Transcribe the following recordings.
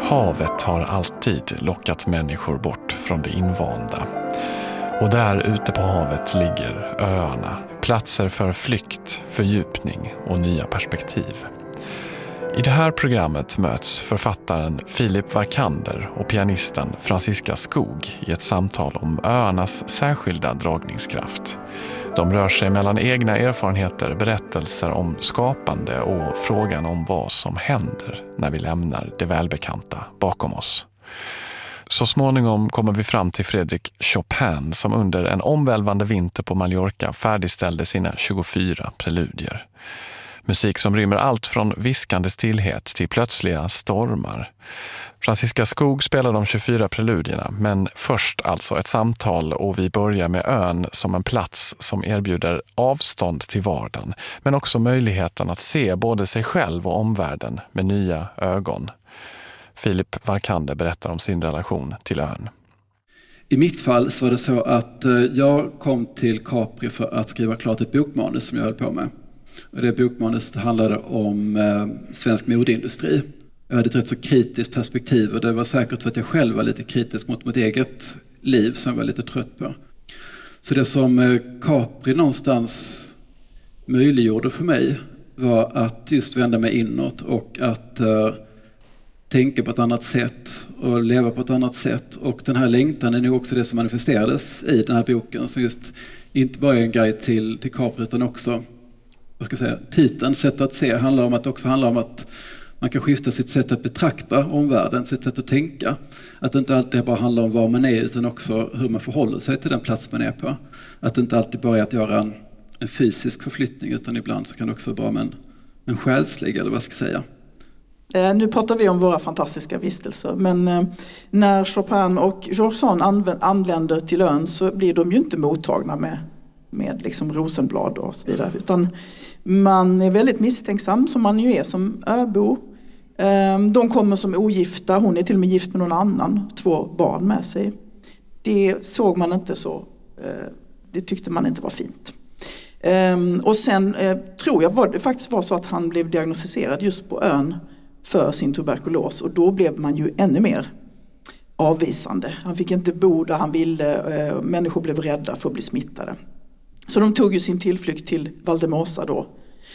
Havet har alltid lockat människor bort från det invanda. Och där ute på havet ligger öarna, platser för flykt, fördjupning och nya perspektiv. I det här programmet möts författaren Filip Varkander och pianisten Franziska Skog i ett samtal om öarnas särskilda dragningskraft. De rör sig mellan egna erfarenheter, berättelser om skapande och frågan om vad som händer när vi lämnar det välbekanta bakom oss. Så småningom kommer vi fram till Frédéric Chopin som under en omvälvande vinter på Mallorca färdigställde sina 24 preludier. Musik som rymmer allt från viskande stillhet till plötsliga stormar. Franziska Skog spelar de 24 preludierna, men först alltså ett samtal och vi börjar med ön som en plats som erbjuder avstånd till vardagen, men också möjligheten att se både sig själv och omvärlden med nya ögon. Filip Varkander berättar om sin relation till ön. I mitt fall så var det så att jag kom till Capri för att skriva klart ett bokmanus som jag höll på med. Och det bokmanuset handlade om svensk modeindustri. Jag hade ett rätt så kritiskt perspektiv och det var säkert för att jag själv var lite kritisk mot mitt eget liv som jag var lite trött på. Så det som Capri någonstans möjliggjorde för mig var att just vända mig inåt och att tänka på ett annat sätt och leva på ett annat sätt. Och den här längtan är nog också det som manifesterades i den här boken som just inte bara är en guide till Capri utan också, vad ska jag säga, titeln, sätt att se, handlar om att man kan skifta sitt sätt att betrakta omvärlden, sitt sätt att tänka. Att det inte alltid bara handlar om var man är utan också hur man förhåller sig till den plats man är på. Att det inte alltid bara är att göra en fysisk förflyttning utan ibland så kan det också vara en själslig eller vad ska jag säga. Nu pratar vi om våra fantastiska vistelser, men när Chopin och Georges Sand anländer till ön så blir de ju inte mottagna med liksom rosenblad och så vidare, utan man är väldigt misstänksam som man ju är som öbo. De kommer som ogifta, hon är till och med gift med någon annan, 2 barn med sig. Det såg man inte så, det tyckte man inte var fint. Och sen tror jag det faktiskt var så att han blev diagnostiserad just på ön för sin tuberkulos och då blev man ju ännu mer avvisande. Han fick inte bo där han ville, människor blev rädda för att bli smittade. Så de tog ju sin tillflykt till Valdemosa då.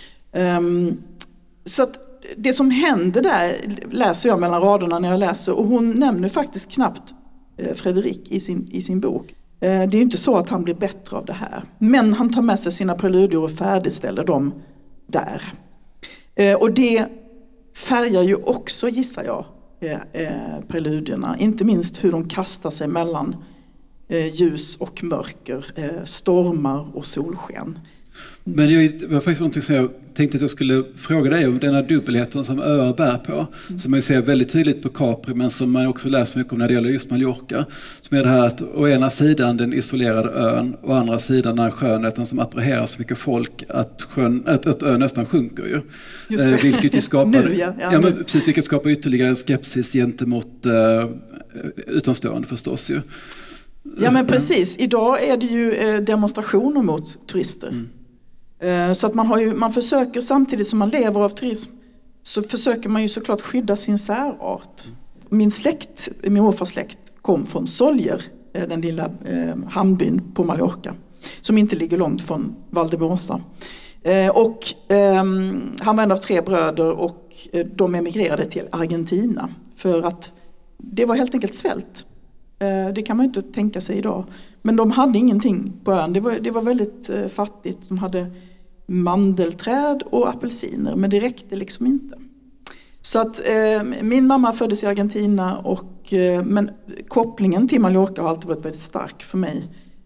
Så att det som händer där läser jag mellan raderna när jag läser och hon nämner faktiskt knappt Frédéric i sin bok. Det är ju inte så att han blir bättre av det här. Men han tar med sig sina preludier och färdigställer dem där. Och det färgar ju också, gissar jag, preludierna. Inte minst hur de kastar sig mellan ljus och mörker, stormar och solsken. Men det var faktiskt någonting som jag tänkte att jag skulle fråga dig om, den här dubbelheten som öar bär på. Som man ser väldigt tydligt på Capri men som man också läser mycket om när det gäller just Mallorca. Som är det här att å ena sidan den isolerade ön och å andra sidan den här skönheten som attraherar så mycket folk att ön nästan sjunker ju. Vilket ju skapar, nu, men precis, vilket skapar ytterligare skepsis gentemot utomstående förstås ju. Ja men precis, idag är det ju demonstrationer mot turister. Så att man försöker, samtidigt som man lever av turism så försöker man ju såklart skydda sin särart. Min morfars släkt kom från Soljer, den lilla hamnbyn på Mallorca som inte ligger långt från Valdemosa. Och han var en av 3 bröder och de emigrerade till Argentina för att det var helt enkelt svält. Det kan man inte tänka sig idag. Men de hade ingenting på ön. Det var väldigt fattigt. De hade mandelträd och apelsiner. Men det räckte liksom inte. Så att min mamma föddes i Argentina. Men kopplingen till Mallorca har alltid varit väldigt stark för mig.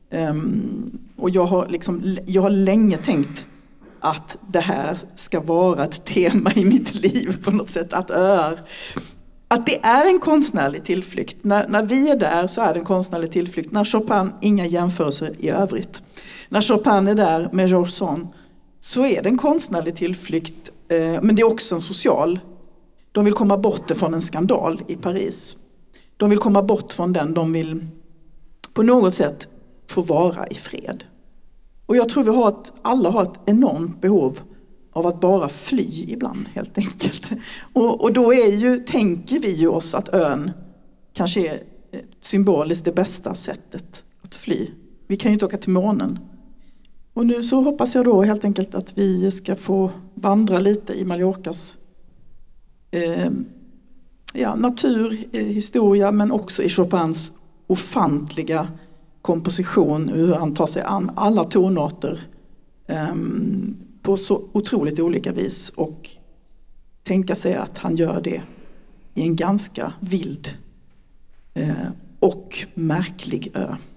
Och jag har länge tänkt att det här ska vara ett tema i mitt liv på något sätt. Att det är en konstnärlig tillflykt. När vi är där så är det en konstnärlig tillflykt. När Chopin, inga jämförelser i övrigt. När Chopin är där med Georges Sand så är det en konstnärlig tillflykt. Men det är också en social. De vill komma bort från en skandal i Paris. De vill komma bort från den. De vill på något sätt få vara i fred. Och jag tror alla har ett enormt behov av att bara fly ibland helt enkelt. Och då tänker vi ju oss att ön kanske är symboliskt det bästa sättet att fly. Vi kan ju inte åka till månen. Och nu så hoppas jag då helt enkelt att vi ska få vandra lite i Mallorcas natur, historia, men också i Chopins ofantliga komposition, hur han tar sig an alla tonarter på så otroligt olika vis, och tänka sig att han gör det i en ganska vild och märklig ö.